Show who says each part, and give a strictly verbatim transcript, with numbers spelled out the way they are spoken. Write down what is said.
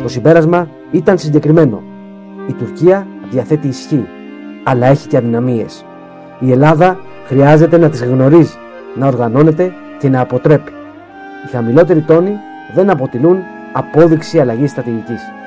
Speaker 1: Το συμπέρασμα ήταν συγκεκριμένο. Η Τουρκία διαθέτει ισχύ, αλλά έχει και αδυναμίες. Η Ελλάδα χρειάζεται να τις γνωρίζει, να οργανώνεται και να αποτρέπει. Οι χαμηλότεροι τόνοι δεν αποτελούν απόδειξη αλλαγής στρατηγικής.